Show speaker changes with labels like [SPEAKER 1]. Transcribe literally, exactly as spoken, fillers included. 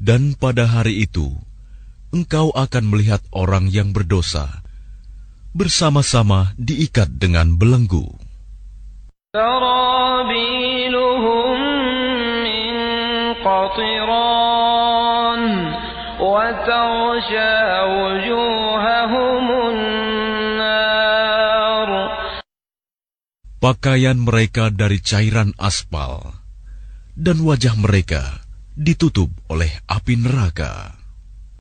[SPEAKER 1] Dan pada hari itu, engkau akan melihat orang yang berdosa bersama-sama diikat dengan belenggu.
[SPEAKER 2] سرابيلهم من قطران وتغشى وجوههم النار.
[SPEAKER 1] Pakaian mereka dari cairan aspal, dan wajah mereka ditutup oleh api neraka.